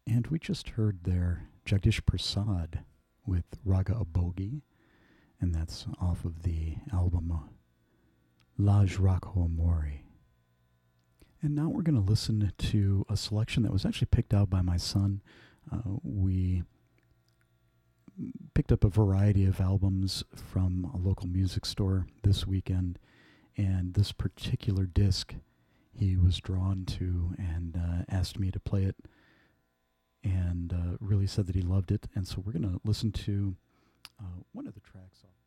And we just heard there Jagdish Prasad with Raga Abogi, and that's off of the album Laj Rakho Mori. And now we're going to listen to a selection that was actually picked out by my son. We picked up a variety of albums from a local music store this weekend, and this particular disc he was drawn to and asked me to play it, and really said that he loved it. And so we're going to listen to one of the tracks off.